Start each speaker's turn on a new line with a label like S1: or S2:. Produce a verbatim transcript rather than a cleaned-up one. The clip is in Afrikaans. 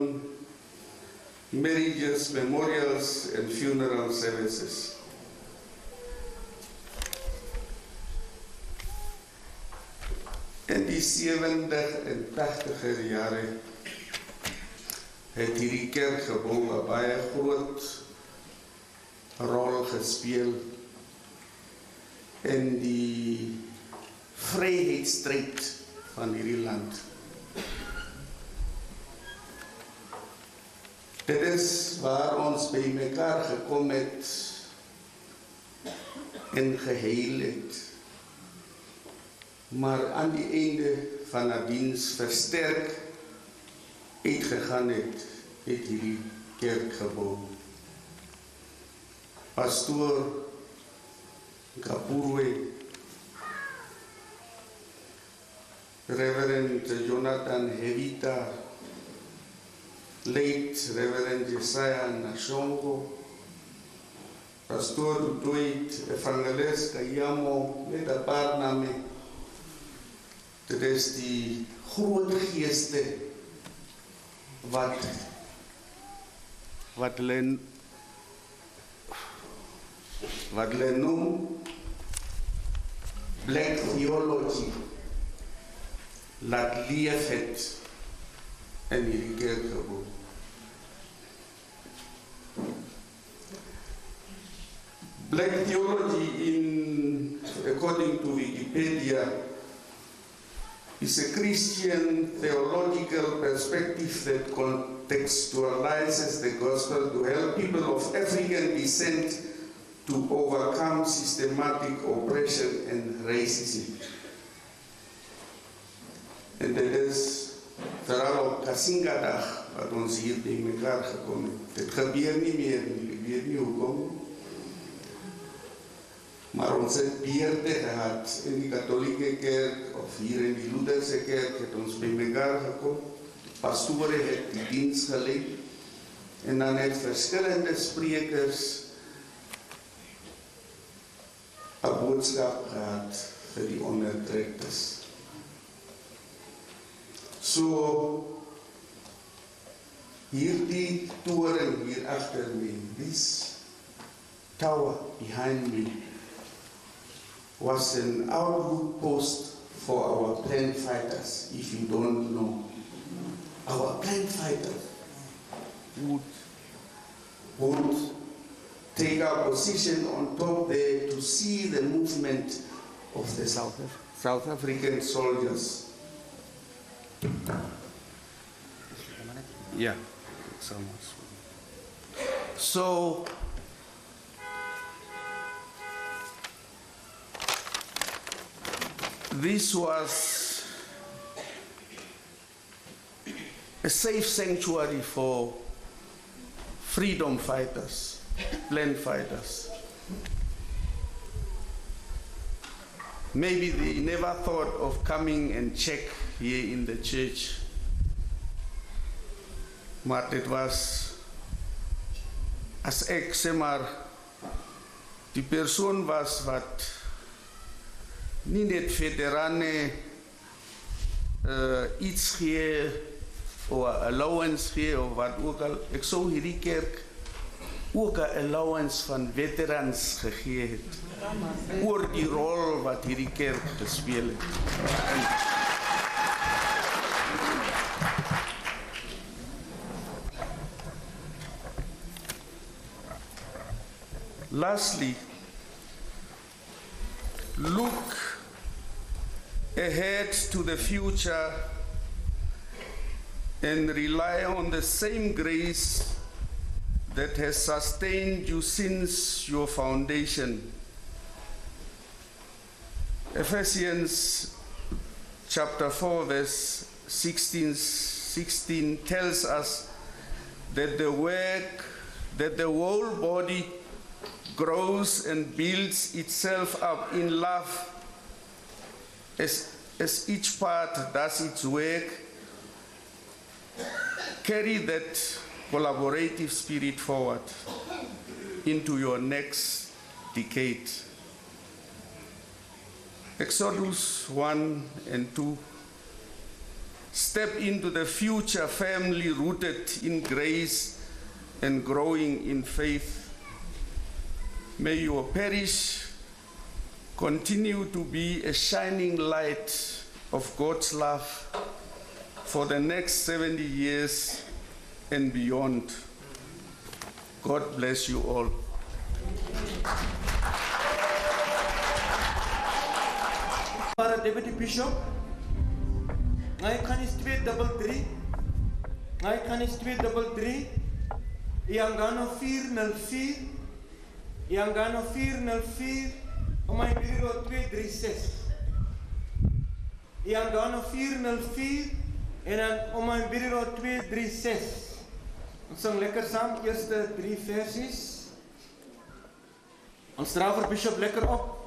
S1: marriages, memorials, and funeral services. In die sewentig en tachtiger jare het hierdie kerkgebou 'n baie groot rol gespeel in die vryheidsstryd van hierdie land. Dit is waar ons by mekaar gekom het en geheel het. Maar aan die einde van die diens versterk uitgegaan het, het hierdie kerk gebou. Pastoor Kapurwe, Reverend Jonathan Hevita, late Reverend Josiah Nashongo, Pastor Dwight Evangelist Kayamo, met 'n paar name. Dit is die groot geeste wat wat hulle wat hulle noem black theology laat leef het in hierdie kerkgebou. Black theology, in according to Wikipedia, is a Christian theological perspective that contextualizes the gospel to help people of African descent to overcome systematic oppression and racism. En dit is vooral op Kasingadag wat ons hier by mekaar gekom het. Dit gebeur nie meer nie, ek weet nie hoekom. Maar ons het beurte gehad in die katholieke kerk of hier in die Lutherse kerk het ons by mekaar gekom. Pastore het die diens gelei en dan het verskillende sprekers 'n boodskap gehad vir die onderdruktes. So hierdie toren hier agter my, this tower behind me, was an outlook post for our plane fighters, if you don't know. Our plane fighters would, would take our position on top there to see the movement of the South, South African soldiers. Yeah, it's almost. So, this was a safe sanctuary for freedom fighters, land fighters. Maybe they never thought of coming and check here in the church. Maar dit was, as ek sê maar, die persoon was wat nie net veterane uh, iets gee of allowance gee of wat ook al. Ek sou hierdie kerk ook 'n allowance van veterans gegee het oor die rol wat hierdie kerk gespeel het. En, lastly, look ahead to the future and rely on the same grace that has sustained you since your foundation. Ephesians chapter four verse sixteen, sixteen tells us that the work, that the whole body grows and builds itself up in love as, as each part does its work. Carry that collaborative spirit forward into your next decade. Exodus one and two step into the future family rooted in grace and growing in faith. May your parish continue to be a shining light of God's love for the next seventy years and beyond. God bless you all.
S2: Para Deputy Bishop, ngai kanis twee double three, ngai kanis twee double three, Iangano vier nul vier, Iangano vier nul vier, om my bureau twee drie ses. Iangano vier nul vier, en dan om my bureau twee drie ses. Ons sing lekker saam, eerste drie versies. Ons dra vir Bishop lekker op.